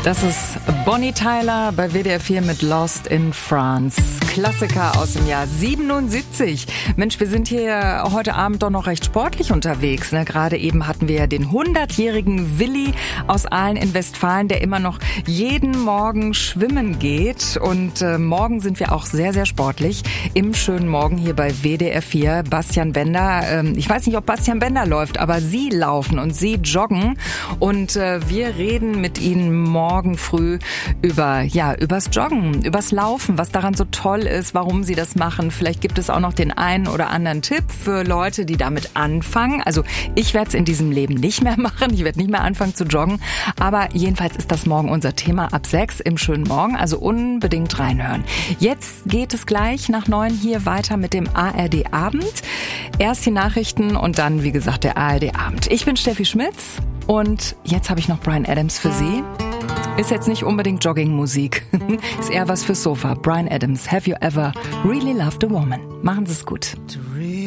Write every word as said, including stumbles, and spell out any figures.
Das ist Bonnie Tyler bei W D R vier mit Lost in France. Klassiker aus dem Jahr siebenundsiebzig. Mensch, wir sind hier heute Abend doch noch recht sportlich unterwegs. Ne? Gerade eben hatten wir ja den hundertjährigen Willi aus Aalen in Westfalen, der immer noch jeden Morgen schwimmen geht. Und äh, morgen sind wir auch sehr, sehr sportlich. Im schönen Morgen hier bei W D R vier. Bastian Bender, ähm, ich weiß nicht, ob Bastian Bender läuft, aber Sie laufen und Sie joggen. Und äh, wir reden mit Ihnen morgen morgen früh über, ja, übers Joggen, übers Laufen, was daran so toll ist, warum Sie das machen. Vielleicht gibt es auch noch den einen oder anderen Tipp für Leute, die damit anfangen. Also ich werde es in diesem Leben nicht mehr machen. Ich werde nicht mehr anfangen zu joggen. Aber jedenfalls ist das morgen unser Thema ab sechs im schönen Morgen. Also unbedingt reinhören. Jetzt geht es gleich nach neun hier weiter mit dem A R D Abend. Erst die Nachrichten und dann, wie gesagt, der A R D Abend. Ich bin Steffi Schmitz und jetzt habe ich noch Bryan Adams für Sie. Ist jetzt nicht unbedingt Joggingmusik. Ist eher was fürs Sofa. Bryan Adams, Have You Ever Really Loved a Woman? Machen Sie es gut.